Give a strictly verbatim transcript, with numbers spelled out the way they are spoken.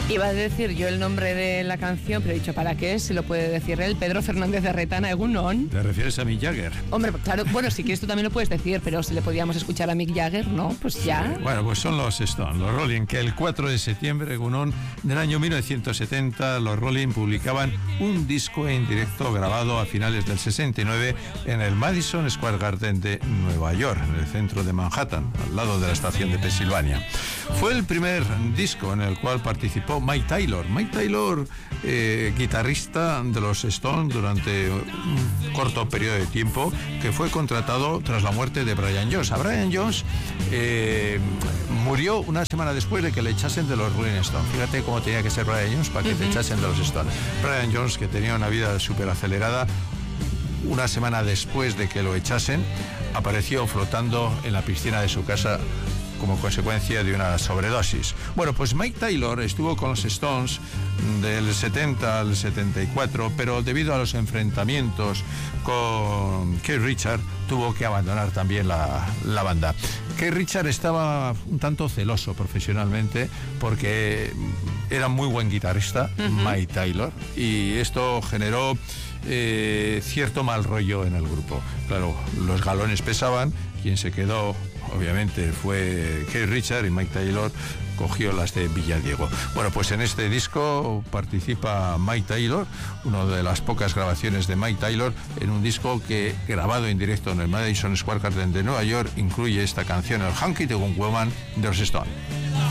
Iba a decir yo el nombre de la canción, pero he dicho, ¿para qué? Se lo puede decir él, Pedro Fernández de Retana, Egunon. ¿Te refieres a Mick Jagger? Hombre, claro, bueno, si quieres tú también lo puedes decir, pero si le podíamos escuchar a Mick Jagger, ¿no? Pues ya. Sí, bueno, pues son los Stones, los Rolling, que el cuatro de septiembre, Egunon, del año mil novecientos setenta, los Rolling publicaban un disco en directo grabado a finales del sesenta y nueve en el Madison Square Garden de Nueva York, en el centro de Manhattan, al lado de la estación de Pensilvania. Fue el primer disco en el cual participó Mike Taylor. Mike Taylor, eh, guitarrista de los Stones durante un corto periodo de tiempo, que fue contratado tras la muerte de Brian Jones. A Brian Jones eh, murió una semana después de que le echasen de los Rolling Stones. Fíjate cómo tenía que ser Brian Jones para que uh-huh. te echasen de los Stones. Brian Jones, que tenía una vida súper acelerada, una semana después de que lo echasen, apareció flotando en la piscina de su casa como consecuencia de una sobredosis. Bueno, pues Mike Taylor estuvo con los Stones del setenta al setenta y cuatro, pero debido a los enfrentamientos con Keith Richards, tuvo que abandonar también la, la banda. Keith Richards estaba un tanto celoso profesionalmente porque era muy buen guitarrista, uh-huh. Mike Taylor, y esto generó eh, cierto mal rollo en el grupo. Claro, los galones pesaban, quien se quedó obviamente fue Keith Richards, y Mike Taylor cogió las de Villadiego. Bueno, pues en este disco participa Mike Taylor, una de las pocas grabaciones de Mike Taylor en un disco que, grabado en directo en el Madison Square Garden de Nueva York, incluye esta canción, el Honky Tonk Woman de los Stones.